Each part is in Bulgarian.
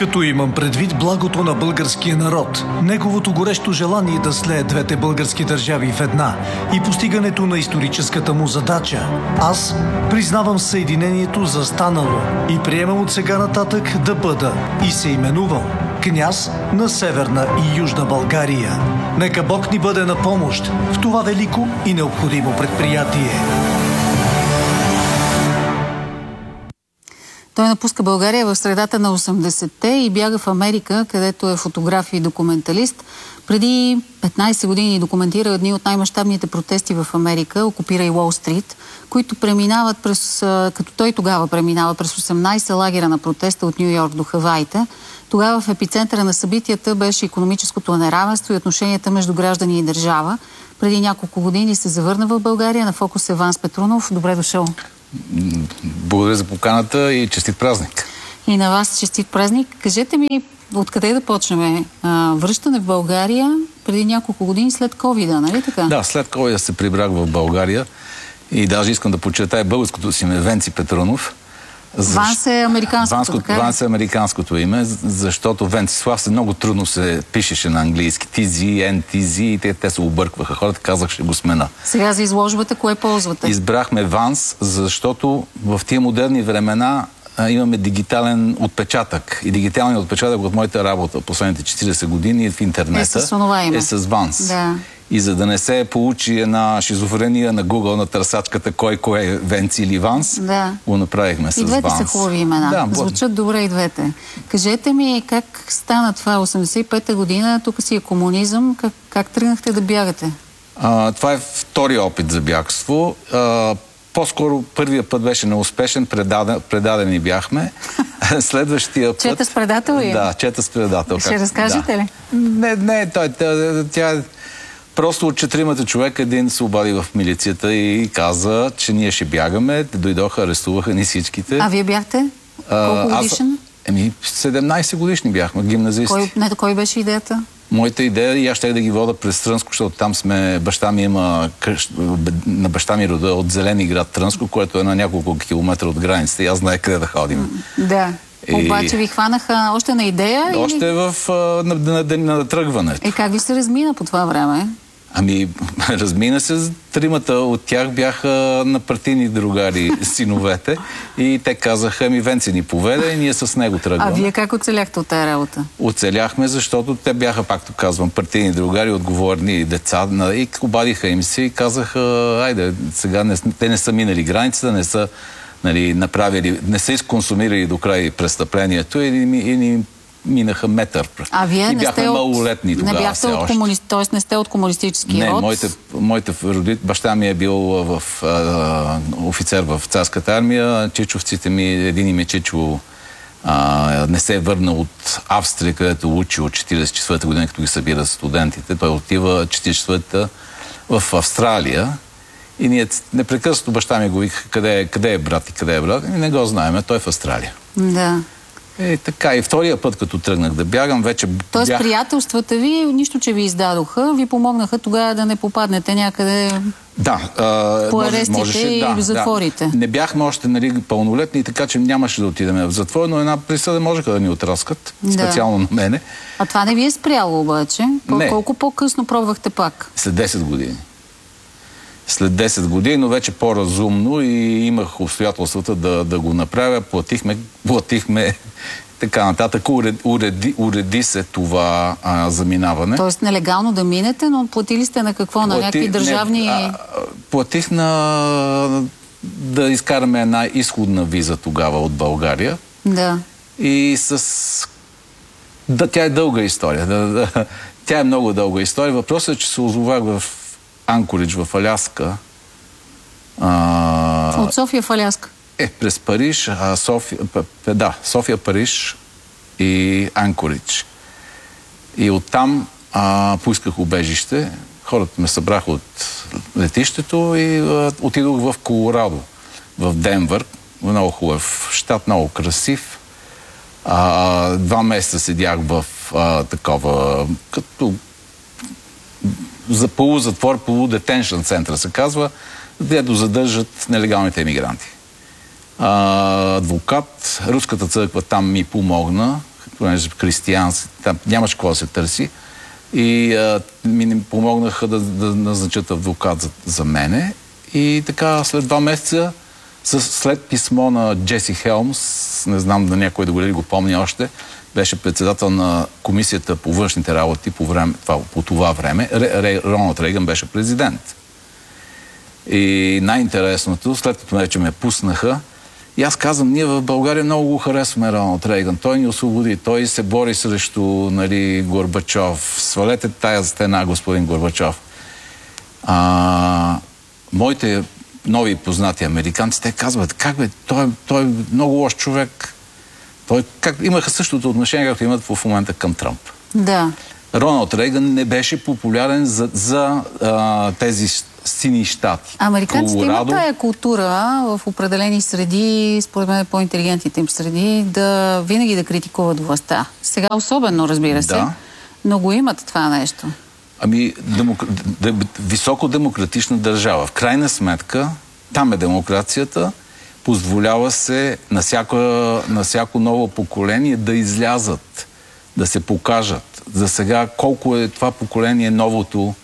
Като имам предвид благото на българския народ, неговото горещо желание да слее двете български държави в една и постигането на историческата му задача, аз признавам съединението за станало и приемам от сега нататък да бъда и се именувам княз на Северна и Южна България. Нека Бог ни бъде на помощ в това велико и необходимо предприятие. Той напуска България в средата на 80-те и бяга в Америка, където е фотограф и документалист. Преди 15 години документира едни от най-мащабните протести в Америка, окупира и Уол Стрит, които преминават като той тогава преминава през 18 лагера на протеста от Ню Йорк до Хаваите. Тогава в епицентъра на събитията беше икономическото неравенство и отношенията между граждани и държава. Преди няколко години се завърна в България. На фокус е Ванс Петрунов. Добре дошъл. Благодаря за поканата и честит празник. И на вас честит празник. Кажете ми, откъде да почнем? Връщане в България преди няколко години след ковида, нали така? Да, след ковида се прибрах в България и даже искам да подчертая българското си име Венци Петрунов. Ванс е американското, така? Ванс е американското име, защото Венцислав много трудно се пишеше на английски. TZ, NTZ и те се объркваха. Хората казах, ще го смена. Сега за изложбата кое ползвате? Избрахме Ванс, защото в тия модерни времена имаме дигитален отпечатък. И дигиталният отпечатък от моята работа последните 40 години в интернета е с Ванс. Да. И за да не се получи една шизофрения на Google на търсачката кой е Венци или Ванс, го направихме с Ванс. И двете са хубави имена. Да, звучат добре и двете. Кажете ми, как стана това 85-та година, тук си е комунизъм, как тръгнахте да бягате? Това е втория опит за бягство. По-скоро първия път беше неуспешен, предадени бяхме. Следващия път... Чета с предател ли? Да, чета с предател. Ще разкажете ли? Не, тя... Просто от 4 човека един се обади в милицията и каза, че ние ще бягаме. Дойдоха, арестуваха ни всичките. А вие бяхте? Колко годишен? 17 годишни бяхме, гимназисти. Кой беше идеята? Моята идея, и аз щях да ги вода през Трънско, защото там сме, баща ми има на баща ми рода от Зелени град Трънско, което е на няколко километра от границата и аз знае къде да ходим. Да. Обаче ви хванаха още на идея? Още на тръгването. И как ви се размина по това време? Размина се, 3 от тях бяха на партийни другари, синовете, и те казаха, Венци ни поведе и ние с него тръгваме. А вие как оцеляхте от тази работа? Оцеляхме, защото те бяха, пакто казвам, партийни другари, отговорни деца, и обадиха им се и казаха, айде, сега те не са минали границата, не са направили, не са изконсумирали до край престъплението и ни минаха метър. А вие и бяхме малолетни тогава. Не бяхте от т.е. не сте от комунистически род? Не, моите родители, баща ми е бил офицер в царската армия, чичовците ми, един им е чичо, не се е върнал от Австрия, където учи от 44-та година, като ги събира студентите. Той отива 44-та в Австралия и ние непрекъснато баща ми го вика, къде е брат и къде е брат, и не го знаем, той е в Австралия. Да. Така, и втория път, като тръгнах да бягам, вече Тоест приятелствата ви, нищо, че ви издадоха, ви помогнаха тогава да не попаднете някъде по арестите и в затворите. Да. Не бяхме още пълнолетни, така че нямаше да отидем в затвор, но една присъда можеха да ни отраскат, специално на мене. А това не ви е спряло обаче? Колко по-късно пробвахте пак? След 10 години. След 10 години, но вече по-разумно, и имах обстоятелствата да го направя. Платихме така нататък. Уреди се това заминаване. Тоест нелегално да минете, но платили сте на какво? На някакви държавни... Платих да изкараме една изходна виза тогава от България. Да. И тя е дълга история. Тя е много дълга история. Въпросът е, че се озовах в Анкоридж в Аляска. От София в Аляска? През Париж, София, Париж и Анкоридж. И оттам поисках убежище. Хората ме събраха от летището и отидох в Колорадо, в Денвър. Много хубав щат, много красив. 2 месеца седях в такова, като за полузатвор, полудетеншън център се казва, където задържат нелегалните емигранти. Адвокат, руската църква там ми помогна, понеже християнски, там нямаше какво да се търси. И ми помогнаха да назначат адвокат за мене. И така след 2 месеца, след писмо на Джеси Хелмс, не знам да някой да го помни още, беше председател на комисията по външните работи по това време. Роналд Рейган беше президент. И най-интересното, след като вече ме пуснаха, и аз казвам, ние в България много го харесваме Роналд Рейган. Той ни освободи, той се бори срещу Горбачов. Свалете тая стена, господин Горбачов. Моите нови познати американци, те казват, как бе, той е много лош човек. Имаха същото отношение, както имат в момента към Тръмп. Да. Роналд Рейган не беше популярен за тези сини щати. Американците имат тая култура в определени среди, според мен по-интелигентните им среди, винаги да критикуват властта. Сега особено, разбира се, но го имат това нещо. Високо демократична държава. В крайна сметка, там е демокрацията, позволява се на всяко ново поколение да излязат, да се покажат. За сега колко е това поколение новото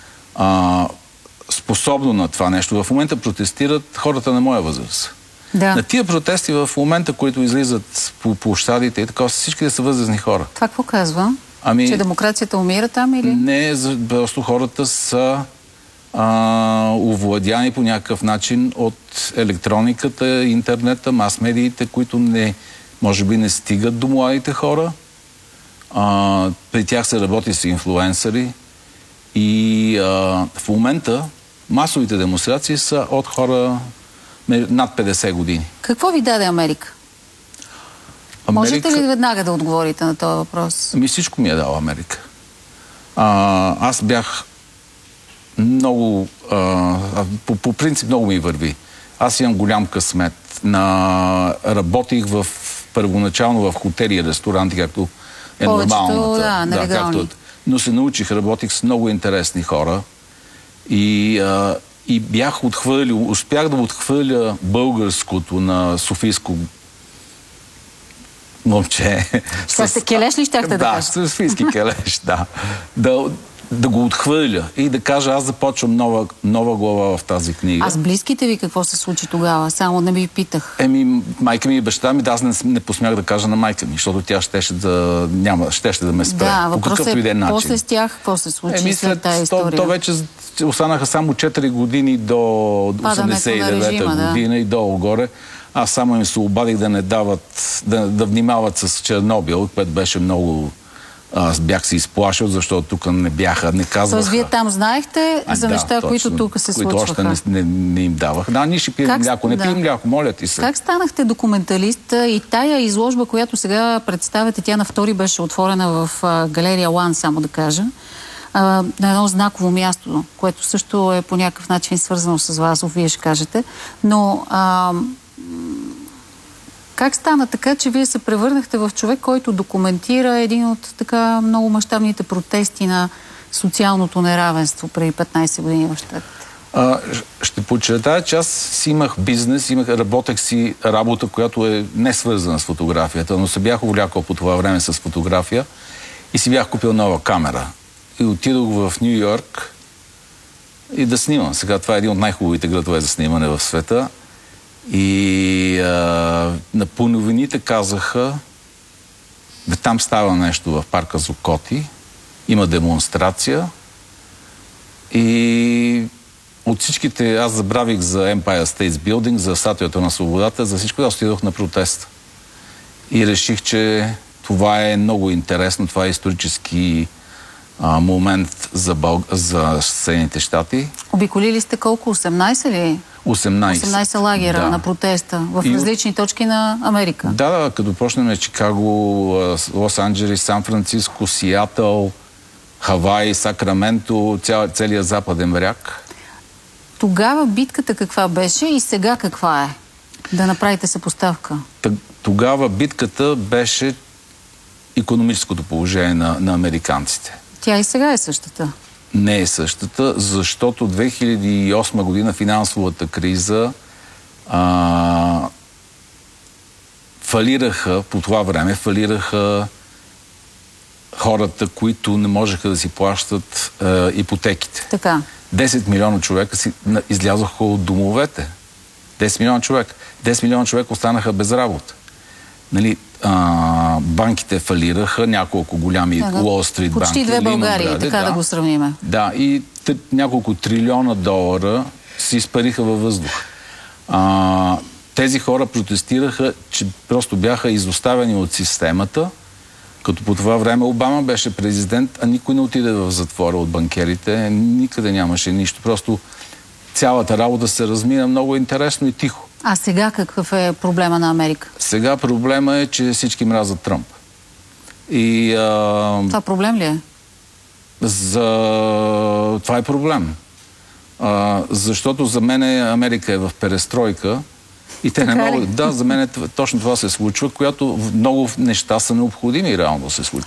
способно на това нещо. В момента протестират хората на моя възраст. Да. На тия протести в момента, които излизат по площадите и така, всички да са възрастни хора. Това какво казва? Че демокрацията умира там или? Не, просто хората са овладяни по някакъв начин от електрониката, интернета, мас-медиите, които може би не стигат до младите хора. При тях се работи с инфлуенсъри и в момента масовите демонстрации са от хора над 50 години. Какво ви даде Америка? Можете ли веднага да отговорите на този въпрос? Всичко ми е дала Америка. Аз бях много... по принцип много ми върви. Аз имам голям късмет. Работих първоначално в хотели и ресторанти, както е нормалната. Нелегални. Но се научих, работих с много интересни хора и успях да отхвърля българското на софийско момче. Келеш ли щяхте да кажете? Да, софийски келеш, да. Да го отхвърля и да кажа, аз започвам нова глава в тази книга. А с близките ви какво се случи тогава? Само не ви питах. Майка ми и баща ми, аз не посмях да кажа на майка ми, защото тя щеше да ме спре. Да, въпросът е, после с тях какво се случи след тази история? То вече останаха само 4 години до 89-та година и долу-горе. Аз само им се обадих да не дават, да внимават с Чернобил, което беше много... Аз бях се изплашил, защото тук не казваха. Тоест вие там знаехте за неща, които тук се случваха? Които още не им давах. Да, ние ще пием мляко. Не пием мляко, моля ти се. Как станахте документалист и тая изложба, която сега представяте, тя на 2 беше отворена в галерия Лан, само да кажа, на едно знаково място, което също е по някакъв начин свързано с вас, вие ще кажете. Но как стана така, че вие се превърнахте в човек, който документира един от така много мащабните протести на социалното неравенство преди 15 години в щатите? Ще подчертая, че аз си имах бизнес, работех си работа, която е не свързана с фотографията, но се бях увлякал по това време с фотография и си бях купил нова камера. И отидох в Ню Йорк и да снимам. Сега това е един от най-хубавите градове за снимане в света. И по новините казаха, там става нещо в парка Зокоти, има демонстрация и от всичките, аз забравих за Empire State Building, за статуята на свободата, за всичко аз отидох на протест. И реших, че това е много интересно, това е исторически момент за Съединените щати. Обиколили сте колко? 18 ли? 18 лагера на протеста в различни точки на Америка. Да, като почнем Чикаго, Лос-Анджелес, Сан-Франциско, Сиатъл, Хавай, Сакраменто, целият западен бряг. Тогава битката каква беше и сега каква е? Да направите съпоставка. Тогава битката беше икономическото положение на американците. Тя и сега е същата. Не е същата, защото 2008 година финансовата криза фалираха, по това време фалираха хората, които не можеха да си плащат ипотеките. Така. 10 милиона човека излязоха от домовете. 10 милиона човека. 10 милиона човека останаха без работа. Нали, банките фалираха, няколко голями Уол Стрит банки. Почти две Българии, така да го сравниме. Да, и няколко трилиона долара се изпариха във въздух. Тези хора протестираха, че просто бяха изоставени от системата, като по това време Обама беше президент, а никой не отиде в затвора от банкерите, никъде нямаше нищо. Просто цялата работа се размина много интересно и тихо. А сега какъв е проблема на Америка? Сега проблема е, че всички мразят Тръмп. И, това проблем ли е? Това е проблем. Защото за мен Америка е в перестройка и те не могат... Да, за мен точно това се случва, която много неща са необходими реално да се случват.